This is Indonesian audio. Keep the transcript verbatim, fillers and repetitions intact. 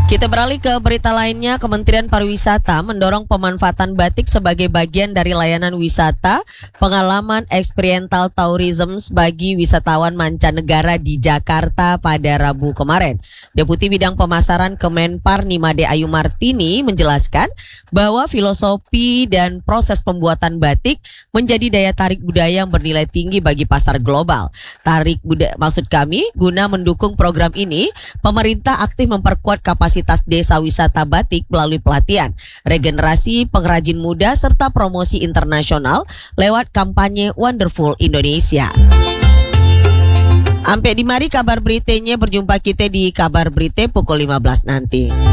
Kita beralih ke berita lainnya. Kementerian Pariwisata mendorong pemanfaatan batik sebagai bagian dari layanan wisata pengalaman experiential tourism bagi wisatawan mancanegara di Jakarta pada Rabu kemarin. Deputi Bidang Pemasaran Kemenpar Nimade Ayu Martini menjelaskan bahwa filosofi dan proses pembuatan batik menjadi daya tarik budaya yang bernilai tinggi bagi pasar global. Tarik budaya, maksud kami, guna mendukung program ini, pemerintah aktif memperkuat kapasitas desa wisata batik melalui pelatihan, regenerasi pengrajin muda serta promosi internasional lewat kampanye Wonderful Indonesia. Sampai di mari kabar beritanya, berjumpa kita di kabar berita pukul lima belas nanti.